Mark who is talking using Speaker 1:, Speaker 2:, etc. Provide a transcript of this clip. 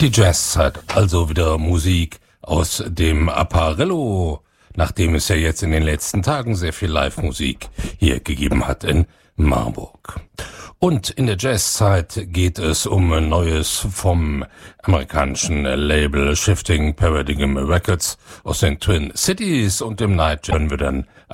Speaker 1: Die Jazzzeit, also wieder Musik aus dem Apparello, nachdem es ja jetzt in den letzten Tagen sehr viel Live-Musik hier gegeben hat in Marburg. Und in der Jazzzeit geht es um Neues vom amerikanischen Label Shifting Paradigm Records aus den Twin Cities, und im Night hören wir dann